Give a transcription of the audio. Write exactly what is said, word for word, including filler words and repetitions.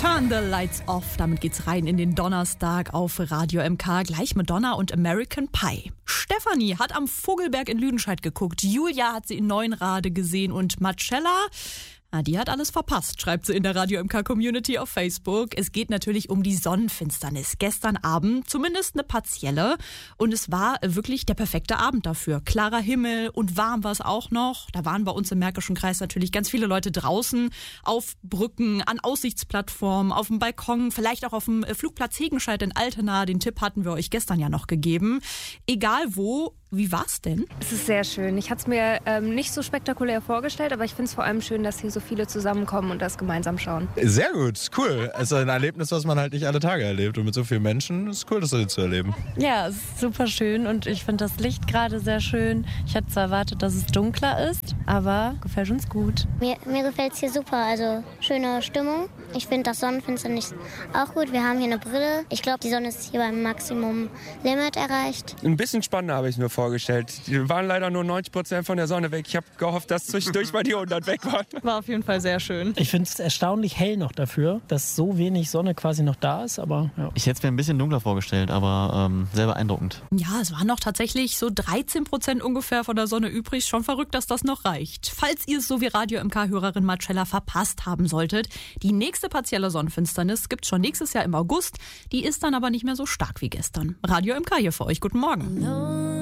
Turn the Lights Off. Damit geht's rein in den Donnerstag auf Radio M K. Gleich Madonna und American Pie. Stefanie hat am Vogelberg in Lüdenscheid geguckt. Julia hat sie in Neuenrade gesehen und Marcella, na, die hat alles verpasst, schreibt sie in der Radio M K Community auf Facebook. Es geht natürlich um die Sonnenfinsternis. Gestern Abend zumindest eine partielle. Und es war wirklich der perfekte Abend dafür. Klarer Himmel und warm war es auch noch. Da waren bei uns im Märkischen Kreis natürlich ganz viele Leute draußen. Auf Brücken, an Aussichtsplattformen, auf dem Balkon, vielleicht auch auf dem Flugplatz Hegenscheid in Altena. Den Tipp hatten wir euch gestern ja noch gegeben. Egal wo. Wie war's denn? Es ist sehr schön. Ich hatte es mir ähm, nicht so spektakulär vorgestellt, aber ich finde es vor allem schön, dass hier so viele zusammenkommen und das gemeinsam schauen. Sehr gut, cool. Es ist ein Erlebnis, was man halt nicht alle Tage erlebt. Und mit so vielen Menschen ist es cool, das so zu erleben. Ja, es ist super schön und ich finde das Licht gerade sehr schön. Ich hatte zwar erwartet, dass es dunkler ist, aber gefällt uns gut. Mir, mir gefällt es hier super, also schöne Stimmung. Ich finde das Sonnenfinsternis auch gut. Wir haben hier eine Brille. Ich glaube, die Sonne ist hier beim Maximum Limit erreicht. Ein bisschen spannender habe ich mir vorgestellt. Die waren leider nur neunzig Prozent von der Sonne weg. Ich habe gehofft, dass zwischendurch mal die hundert weg waren. War auf jeden Fall sehr schön. Ich finde es erstaunlich hell noch dafür, dass so wenig Sonne quasi noch da ist. Aber ja. Ich hätte es mir ein bisschen dunkler vorgestellt, aber ähm, sehr beeindruckend. Ja, es waren noch tatsächlich so dreizehn Prozent ungefähr von der Sonne übrig. Schon verrückt, dass das noch reicht. Falls ihr es so wie Radio M K-Hörerin Marcella verpasst haben solltet, die nächste partielle Sonnenfinsternis gibt es schon nächstes Jahr im August. Die ist dann aber nicht mehr so stark wie gestern. Radio M K hier für euch. Guten Morgen.